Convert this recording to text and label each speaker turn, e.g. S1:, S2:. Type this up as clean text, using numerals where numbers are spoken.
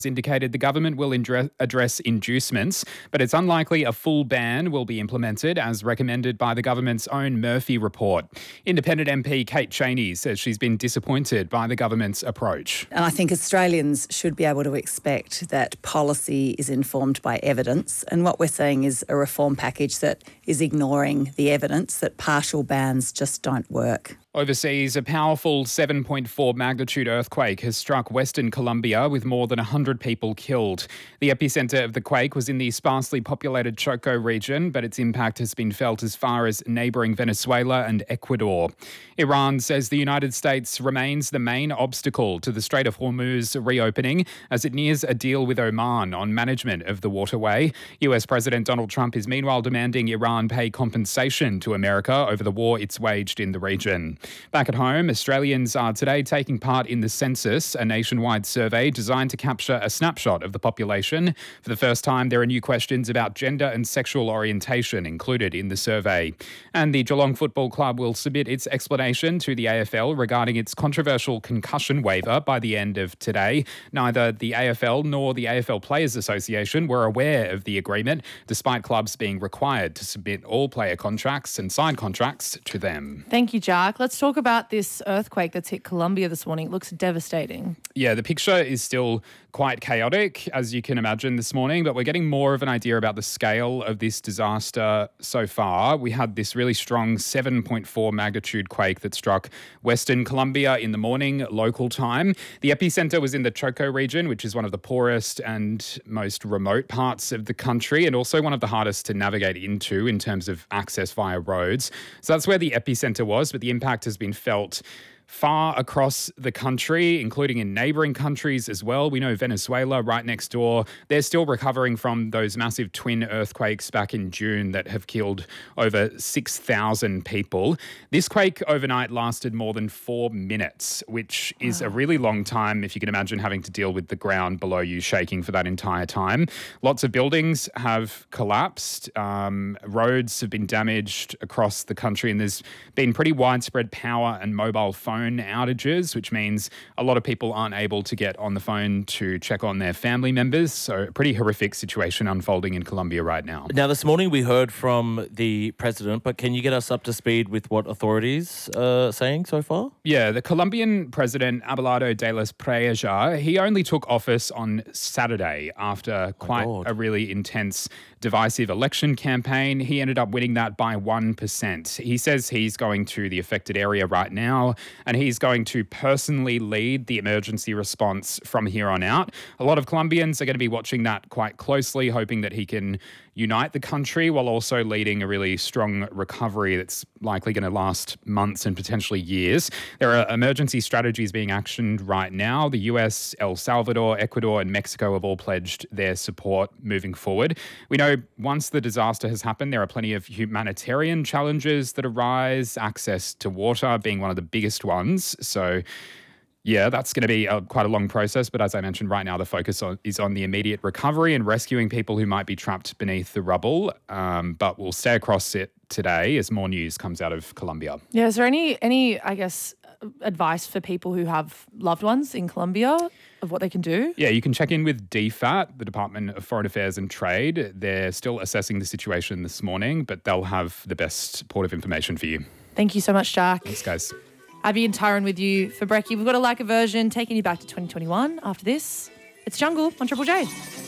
S1: indicated the government will address inducements, but it's unlikely a full ban will be implemented as recommended by the government's own Murphy report. Independent MP Kate Chaney says she's been disappointed by the government's approach.
S2: And I think Australians should be able to expect that policy is informed by evidence, and what we're seeing is a reform package that is ignoring the evidence that partial bans just don't work.
S1: Overseas, a powerful 7.4 magnitude earthquake has struck Western Colombia with more than 100 people killed. The epicenter of the quake was in the sparsely populated Choco region, but its impact has been felt as far as neighbouring Venezuela and Ecuador. Iran says the United States remains the main obstacle to the Strait of Hormuz reopening as it nears a deal with Oman on management of the waterway. US President Donald Trump is meanwhile demanding Iran pay compensation to America over the war it's waged in the region. Back at home, Australians are today taking part in the census, a nationwide survey designed to capture a snapshot of the population. For the first time, there are new questions about gender and sexual orientation included in the survey. And the Geelong Football Club will submit its explanation to the AFL regarding its controversial concussion waiver by the end of today. Neither the AFL nor the AFL Players Association were aware of the agreement, despite clubs being required to submit all player contracts and sign contracts to them.
S3: Thank you, Jack. Let's talk about this earthquake that's hit Colombia this morning. It looks devastating.
S1: Yeah, the picture is still quite chaotic, as you can imagine, this morning, but we're getting more of an idea about the scale of this disaster so far. We had this really strong 7.4 magnitude quake that struck Western Colombia in the morning, local time. The epicenter was in the Choco region, which is one of the poorest and most remote parts of the country, and also one of the hardest to navigate into in terms of access via roads. So that's where the epicenter was, but the impact has been felt far across the country, including in neighbouring countries as well. We know Venezuela, right next door, they're still recovering from those massive twin earthquakes back in June that have killed over 6,000 people. This quake overnight lasted more than 4 minutes, which is a really long time if you can imagine having to deal with the ground below you shaking for that entire time. Lots of buildings have collapsed. Roads have been damaged across the country, and there's been pretty widespread power and mobile phone outages, which means a lot of people aren't able to get on the phone to check on their family members. So a pretty horrific situation unfolding in Colombia right now.
S4: Now, this morning we heard from the president, but can you get us up to speed with what authorities are saying so far?
S1: Yeah, the Colombian president, Abelardo de la Espriella, he only took office on Saturday after quite a really intense, divisive election campaign. He ended up winning that by 1%. He says he's going to the affected area right now, and he's going to personally lead the emergency response from here on out. A lot of Colombians are going to be watching that quite closely, hoping that he can unite the country while also leading a really strong recovery that's likely going to last months and potentially years. There are emergency strategies being actioned right now. The US, El Salvador, Ecuador and Mexico have all pledged their support moving forward. We know once the disaster has happened, there are plenty of humanitarian challenges that arise, access to water being one of the biggest ones. So yeah, that's going to be quite a long process. But as I mentioned, right now the focus is on the immediate recovery and rescuing people who might be trapped beneath the rubble. But we'll stay across it today as more news comes out of Colombia.
S3: Yeah, is there any I guess, advice for people who have loved ones in Colombia of what they can do?
S1: Yeah, you can check in with DFAT, the Department of Foreign Affairs and Trade. They're still assessing the situation this morning, but they'll have the best supportive information for you.
S3: Thank you so much, Jack.
S1: Thanks, guys.
S3: Abby and Tyron with you for Brekkie. We've got a version taking you back to 2021 after this. It's Jungle on Triple J.